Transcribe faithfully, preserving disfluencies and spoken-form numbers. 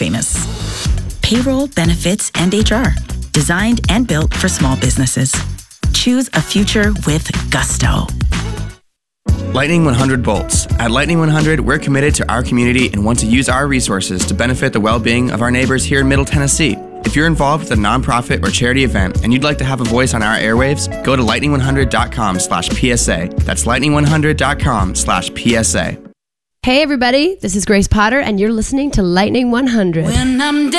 famous. Payroll, benefits, and H R. Designed and built for small businesses. Choose a future with gusto. Lightning one hundred Bolts. At Lightning one hundred, we're committed to our community and want to use our resources to benefit the well-being of our neighbors here in Middle Tennessee. If you're involved with a nonprofit or charity event and you'd like to have a voice on our airwaves, go to lightning one hundred dot com slash P S A. That's lightning one hundred dot com slash P S A. Hey everybody, this is Grace Potter and you're listening to Lightning one hundred. When I'm